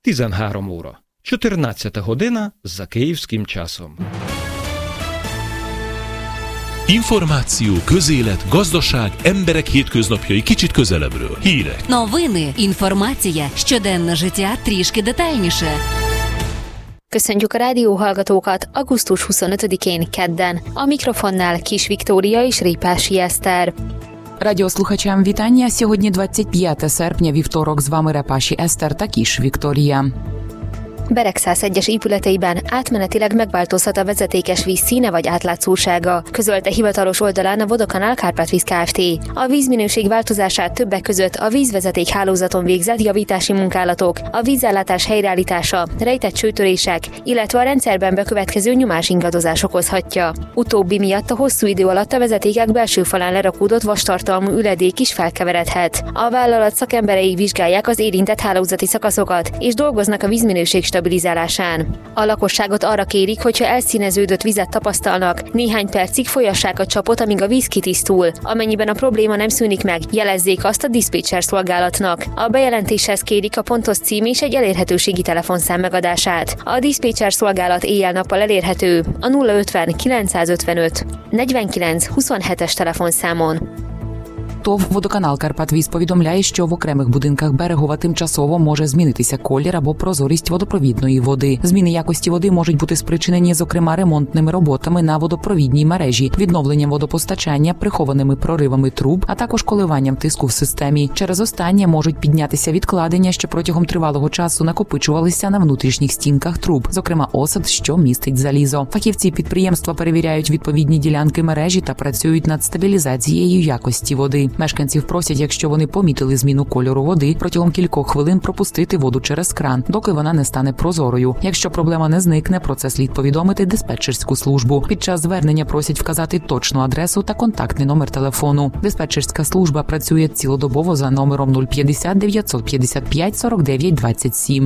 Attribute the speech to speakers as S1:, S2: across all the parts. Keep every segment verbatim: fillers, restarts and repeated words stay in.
S1: tizenhárom óra. чотирнадцята година за kиївським часом.
S2: Információ, közélet, gazdaság, emberek hétköznapjai kicsit közelebbről. Hírek.
S3: Новини, інформація, щоденне життя трішки детальніше.
S4: Köszöntjük a rádióhallgatókat augusztus huszonötödikén kedden. A mikrofonnál Kis Viktória és Répási Eszter.
S5: Радіослухачам вітання. Сьогодні двадцять п'яте серпня, вівторок. З вами Репаші Eszter та Kis Viktória.
S4: Beregszász egyes épületeiben átmenetileg megváltozhat a vezetékes víz színe vagy átlátszósága, közölte hivatalos oldalán a Vodokanál Kárpátvíz Kft. A vízminőség változását többek között a vízvezeték hálózaton végzett javítási munkálatok, a vízellátás helyreállítása, rejtett csőtörések, illetve a rendszerben bekövetkező nyomásingadozás okozhatja. Utóbbi miatt a hosszú idő alatt a vezetékek belső falán lerakódott vastartalmú üledék is felkeveredhet. A vállalat szakemberei vizsgálják az érintett hálózati szakaszokat, és dolgoznak a vízminőség stabilizálásán. A lakosságot arra kérik, hogyha elszíneződött vizet tapasztalnak, néhány percig folyassák a csapot, amíg a víz kitisztul. Amennyiben a probléma nem szűnik meg, jelezzék azt a diszpécser szolgálatnak. A bejelentéshez kérik a pontos cím és egy elérhetőségi telefonszám megadását. A diszpécser szolgálat éjjel-nappal elérhető a nulla ötven kilencszázötvenöt negyvenkilenc huszonhetes telefonszámon.
S5: ТОВ «Водоканал Карпатвіз» повідомляє, що в окремих будинках Берегова тимчасово може змінитися колір або прозорість водопровідної води. Зміни якості води можуть бути спричинені, зокрема, ремонтними роботами на водопровідній мережі, відновленням водопостачання, прихованими проривами труб, а також коливанням тиску в системі. Через останнє можуть піднятися відкладення, що протягом тривалого часу накопичувалися на внутрішніх стінках труб, зокрема осад, що містить залізо. Фахівці підприємства перевіряють відповідні ділянки мережі та працюють над стабілізацією якості води. Мешканців просять, якщо вони помітили зміну кольору води, протягом кількох хвилин пропустити воду через кран, доки вона не стане прозорою. Якщо проблема не зникне, про це слід повідомити диспетчерську службу. Під час звернення просять вказати точну адресу та контактний номер телефону. Диспетчерська служба працює цілодобово за номером нуль п'ятдесят дев'ятсот п'ятдесят п'ять сорок дев'ять двадцять сім.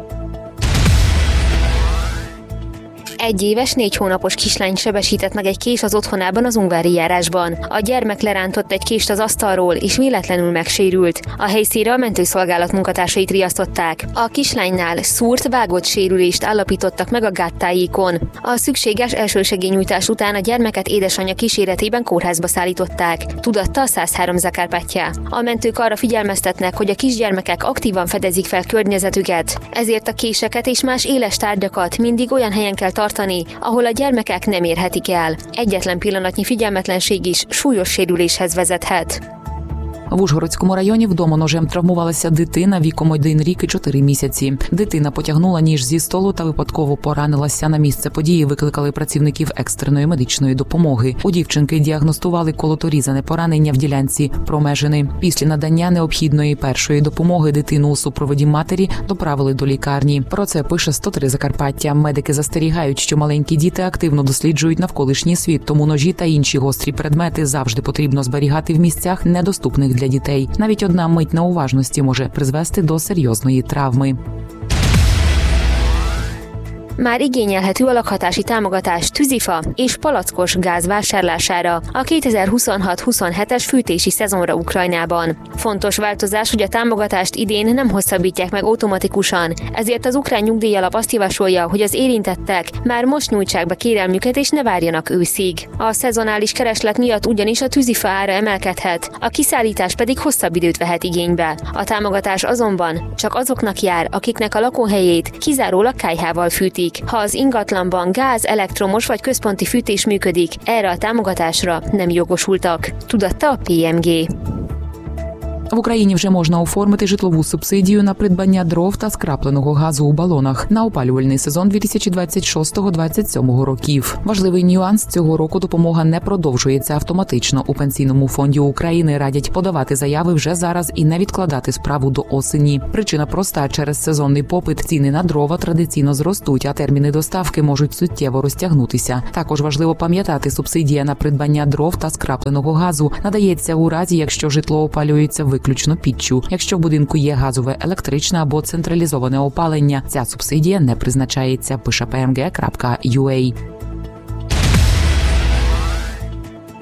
S4: Egy éves, négy hónapos kislányt sebesített meg egy kés az otthonában az Ungvári járásban. A gyermek lerántott egy kést az asztalról, és véletlenül megsérült. A helyszínre a mentőszolgálat munkatársait riasztották. A kislánynál szúrt, vágott sérülést állapítottak meg a gáttájékon. A szükséges elsősegélynyújtás után a gyermeket édesanyja kíséretében kórházba szállították, tudatta a száz három Zakárpátja. A mentők arra figyelmeztetnek, hogy a kisgyermekek aktívan fedezik fel környezetüket, ezért a késeket és más éles tárgyakat mindig olyan helyen kell tartani, ahol a gyermekek nem érhetik el. Egyetlen pillanatnyi figyelmetlenség is súlyos sérüléshez vezethet.
S5: В Ужгородському районі вдома ножем травмувалася дитина віком один рік і чотири місяці. Дитина потягнула ніж зі столу та випадково поранилася. На місце події викликали працівників екстреної медичної допомоги. У дівчинки діагностували колоторізане поранення в ділянці промежини. Після надання необхідної першої допомоги дитину у супроводі матері доправили до лікарні. Про це пише сто три Закарпаття. Медики застерігають, що маленькі діти активно досліджують навколишній світ, тому ножі та інші гострі предмети завжди потрібно зберігати в місцях, недоступних для дітей. Навіть одна мить неуважності може призвести до серйозної травми.
S4: Már igényelhető a lakhatási támogatás tűzifa és palackos gáz vásárlására a kétezer-huszonhat huszonhetes fűtési szezonra Ukrajnában. Fontos változás, hogy a támogatást idén nem hosszabbítják meg automatikusan, ezért az ukrán nyugdíjalap azt javasolja, hogy az érintettek már most nyújtsák be kérelmüket és ne várjanak őszig. A szezonális kereslet miatt ugyanis a tűzifa ára emelkedhet, a kiszállítás pedig hosszabb időt vehet igénybe. A támogatás azonban csak azoknak jár, akiknek a lakóhelyét kizárólag kályhával fűtik. Ha az ingatlanban gáz, elektromos vagy központi fűtés működik, erre a támogatásra nem jogosultak, tudatta a пі ем ге.
S5: В Україні вже можна оформити житлову субсидію на придбання дров та скрапленого газу у балонах на опалювальний сезон дві тисячі двадцять шостого - двадцять сьомого років. Важливий нюанс: цього року допомога не продовжується автоматично. У Пенсійному фонді України радять подавати заяви вже зараз і не відкладати справу до осені. Причина проста: через сезонний попит ціни на дрова традиційно зростуть, а терміни доставки можуть суттєво розтягнутися. Також важливо пам'ятати, субсидія на придбання дров та скрапленого газу надається у разі, якщо житло опалюється виключно піччю. Якщо в будинку є газове, електричне або централізоване опалення, ця субсидія не призначається, пише пі ем ге крапка ю а.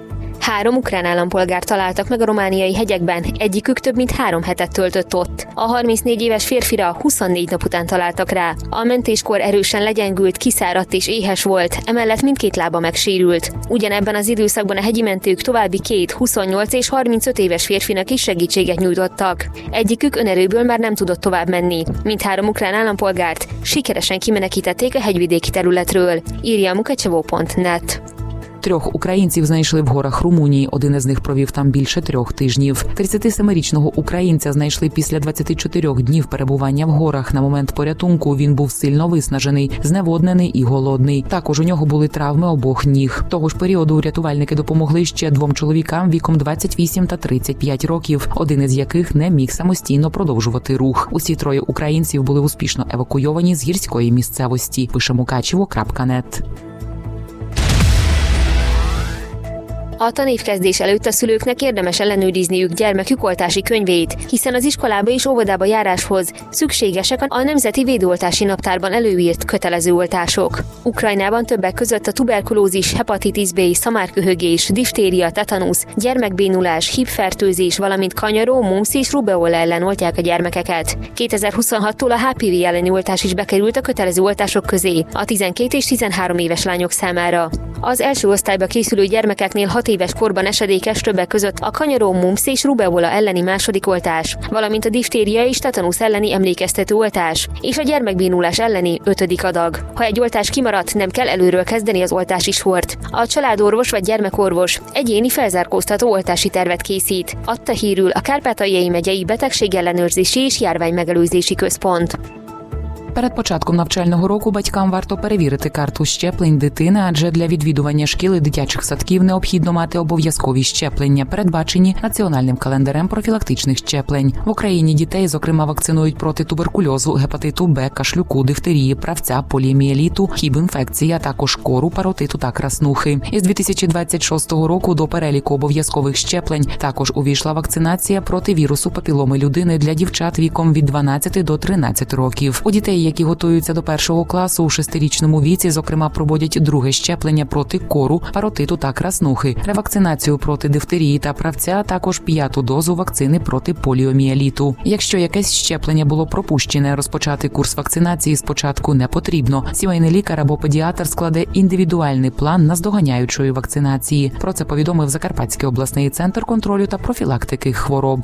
S4: Három ukrán állampolgárt találtak meg a romániai hegyekben, egyikük több mint három hetet töltött ott. A harmincnégy éves férfira huszonnégy nap után találtak rá. A mentéskor erősen legyengült, kiszáradt és éhes volt, emellett mindkét lába megsérült. Ugyanebben az időszakban a hegyi mentők további két, huszonnyolc és harmincöt éves férfinak is segítséget nyújtottak. Egyikük önerőből már nem tudott tovább menni. Mindhárom ukrán állampolgárt sikeresen kimenekítették a hegyvidéki területről, írja mukachevo pont net.
S5: Трьох українців знайшли в горах Румунії, один із них провів там більше трьох тижнів. тридцятисемирічного українця знайшли після двадцяти чотирьох днів перебування в горах. На момент порятунку він був сильно виснажений, зневоднений і голодний. Також у нього були травми обох ніг. Того ж періоду рятувальники допомогли ще двом чоловікам віком двадцять вісім та тридцять п'ять років, один із яких не міг самостійно продовжувати рух. Усі троє українців були успішно евакуйовані з гірської місцевості, пише мукачево крапка нет.
S4: A tanévkezdés előtt a szülőknek érdemes ellenőrizniük gyermekük oltási könyvét, hiszen az iskolába és óvodába járáshoz szükségesek a Nemzeti Védőoltási Naptárban előírt kötelező oltások. Ukrajnában többek között a tuberkulózis, hepatitis B, szamárköhögés, diftéria, tetanusz, gyermekbénulás, hívfertőzés, valamint kanyaró, mumps és rubeola ellen oltják a gyermekeket. kétezer-huszonhattól a há pé vé elleni oltás is bekerült a kötelező oltások közé a tizenkét és tizenhárom éves lányok számára. Az első osztályba készülő gyermekeknél hat éves korban esedékes többek között a kanyaró, mumps és rubeola elleni második oltás, valamint a diftéria és tetanusz elleni emlékeztető oltás, és a gyermekbénulás elleni ötödik adag. Ha egy oltás kimaradt, nem kell előről kezdeni az oltási sort. A családorvos vagy gyermekorvos egyéni felzárkóztató oltási tervet készít, adta hírül a Kárpátaljai megyei Betegségellenőrzési és Járványmegelőzési Központ.
S5: Перед початком навчального року батькам варто перевірити карту щеплень дитини, адже для відвідування шкіл і дитячих садків необхідно мати обов'язкові щеплення, передбачені національним календарем профілактичних щеплень. В Україні дітей, зокрема, вакцинують проти туберкульозу, гепатиту Б, кашлюку, дифтерії, правця, поліомієліту, хіб-інфекції, а також кору, паротиту та краснухи. Із дві тисячі двадцять шостого року до переліку обов'язкових щеплень також увійшла вакцинація проти вірусу папіломи людини для дівчат віком від дванадцяти до тринадцяти років. У дітей, які готуються до першого класу у шестирічному віці, зокрема, проводять друге щеплення проти кору, паротиту та краснухи, ревакцинацію проти дифтерії та правця, а також п'яту дозу вакцини проти поліомієліту. Якщо якесь щеплення було пропущене, розпочати курс вакцинації спочатку не потрібно. Сімейний лікар або педіатр складе індивідуальний план наздоганяючої вакцинації. Про це повідомив Закарпатський обласний центр контролю та профілактики хвороб.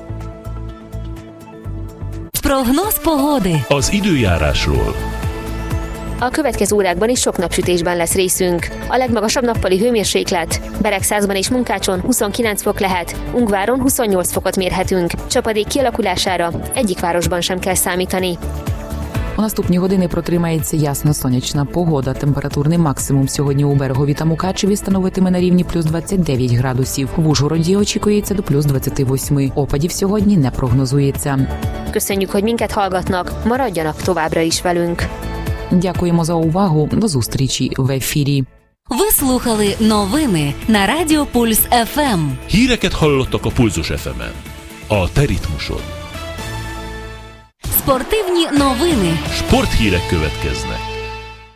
S3: Прогноz pogody.
S2: Az időjárásról.
S4: A következő órákban is sok napsütésben lesz részünk. A legmagasabb nappali hőmérséklet Beregszázban és Munkácson huszonkilenc fok lehet, Ungváron huszonnyolc fokot mérhetünk. Csapadék kialakulására egyik városban sem kell számítani.
S5: У наступні години протримається ясна сонячна погода. Температурний максимум сьогодні у Берегові та Мукачеві становитиме на рівні плюс двадцять дев'ять градусів. В Ужгороді очікується до плюс двадцять вісім. Опадів сьогодні не прогнозується.
S4: Köszönjük, hogy minket hallgatnak, maradjanak továbbra is velünk.
S5: Дякуємо за увагу. До зустрічі в ефірі.
S3: Ви слухали новини на Радіо Пульс еф ем.
S2: Híreket hallottak a Pulzus еф емен. A te ritmusod.
S3: Спортивні новини.
S2: Sporthírek következnek.